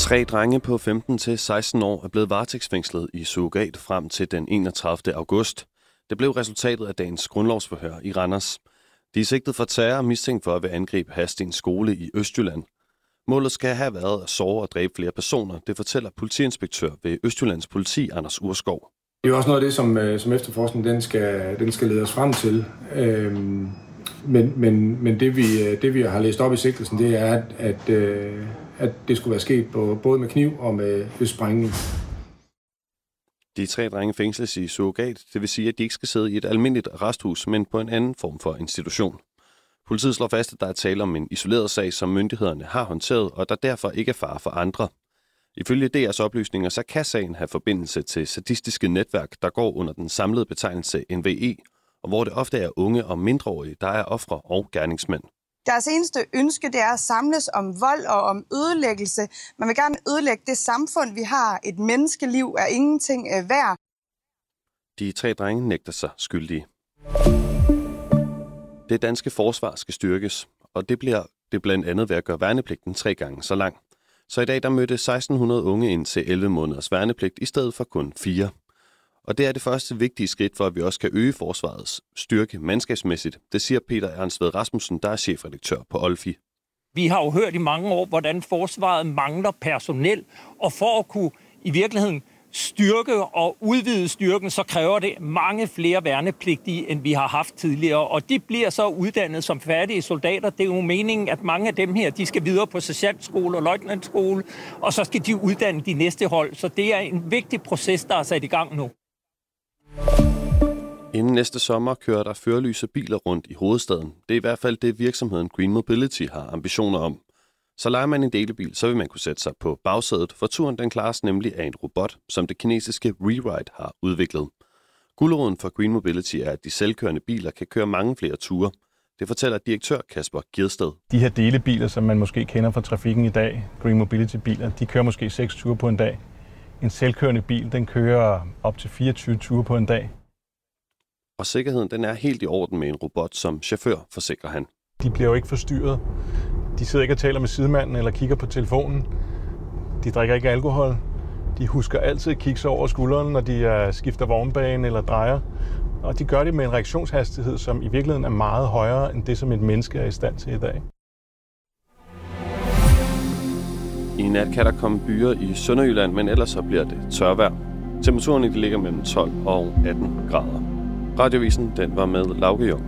3 drenge på 15 til 16 år er blevet varetægtsfængslet i surrogat frem til den 31. august. Det blev resultatet af dagens grundlovsforhør i Randers. De er sigtet for terror og mistænkt for at vil angribe Hadsten skole i Østjylland. Målet skal have været at såre og dræbe flere personer, det fortæller politiinspektør ved Østjyllands politi, Anders Urskov. Det er også noget af det, som efterforskning den skal lede os frem til. Men det vi har læst op i sigtelsen, det er, at det skulle være sket både med kniv og med sprængning. De 3 drenge fængsles i surrogat, det vil sige, at de ikke skal sidde i et almindeligt arresthus, men på en anden form for institution. Politiet slår fast, at der er tale om en isoleret sag, som myndighederne har håndteret, og der derfor ikke er fare for andre. Ifølge DR's oplysninger, så kan sagen have forbindelse til sadistiske netværk, der går under den samlede betegnelse NVE, og hvor det ofte er unge og mindreårige, der er ofre og gerningsmænd. Deres eneste ønske, det er at samles om vold og om ødelæggelse. Man vil gerne ødelægge det samfund, vi har. Et menneskeliv er ingenting værd. De 3 drenge nægter sig skyldige. Det danske forsvar skal styrkes, og det bliver det blandt andet ved at gøre værnepligten 3 gange så lang. Så i dag der mødte 1600 unge ind til 11 måneders værnepligt i stedet for kun 4. Og det er det første vigtige skridt for, at vi også kan øge forsvarets styrke mandskabsmæssigt. Det siger Peter Ernst Ved Rasmussen, der er chefredaktør på Olfi. Vi har jo hørt i mange år, hvordan forsvaret mangler personel, og for at kunne i virkeligheden styrke og udvide styrken, så kræver det mange flere værnepligtige, end vi har haft tidligere. Og de bliver så uddannet som færdige soldater. Det er jo meningen, at mange af dem her, de skal videre på sergeantskole og løjtnantskole, og så skal de uddanne de næste hold. Så det er en vigtig proces, der er sat i gang nu. Inden næste sommer kører der førerlyse biler rundt i hovedstaden. Det er i hvert fald det, virksomheden Green Mobility har ambitioner om. Så leger man en delebil, så vil man kunne sætte sig på bagsædet, for turen den klares nemlig af en robot, som det kinesiske WeRide har udviklet. Guleroden for Green Mobility er, at de selvkørende biler kan køre mange flere ture. Det fortæller direktør Kasper Gjedsted. De her delebiler, som man måske kender fra trafikken i dag, Green Mobility-biler, de kører måske 6 ture på en dag. En selvkørende bil, den kører op til 24 ture på en dag. Og sikkerheden den er helt i orden med en robot som chauffør, forsikrer han. De bliver jo ikke forstyrret. De sidder ikke og taler med sidemanden eller kigger på telefonen. De drikker ikke alkohol. De husker altid at kigge sig over skulderen, når de skifter vognbane eller drejer. Og de gør det med en reaktionshastighed, som i virkeligheden er meget højere end det, som et menneske er i stand til i dag. I nat kan der komme byer i Sønderjylland, men ellers så bliver det tørvejr. Temperaturen ligger mellem 12 og 18 grader. Radiovisen den var med Lauke Jung.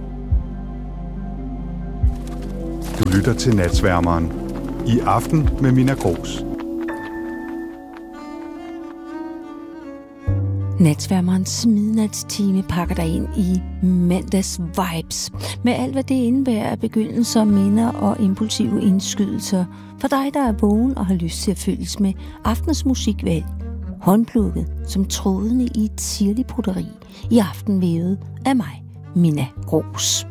Du lytter til Natsværmeren. I aften med Mina Gros. Natsværmerens midnatstime pakker dig ind i mandags vibes. Med alt, hvad det indebærer af begyndelser, minder og impulsive indskydelser. For dig, der er vågen og har lyst til at følges med aftens musikvalg. Håndplukket som trådene i et sirligt broderi. I aften vævet af mig, Mina Gros.